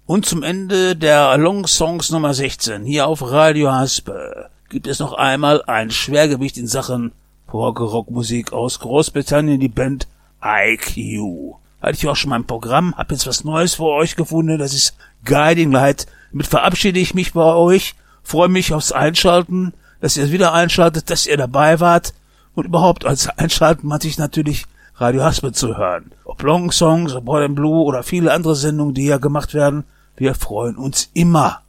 Und zum Ende der Long Songs Nummer 16 hier auf Radio Haspe gibt es noch einmal ein Schwergewicht in Sachen Prog-Rock-Musik aus Großbritannien, die Band IQ. Hatte ich auch schon mal im Programm, hab jetzt was Neues für euch gefunden, das ist Guiding Light. Damit verabschiede ich mich bei euch, freue mich aufs Einschalten, dass ihr wieder einschaltet, dass ihr dabei wart und überhaupt als Einschalten meinte ich natürlich Radio Haspe zu hören. Ob Long Songs, ob Boy and Blue oder viele andere Sendungen, die hier gemacht werden, wir freuen uns immer.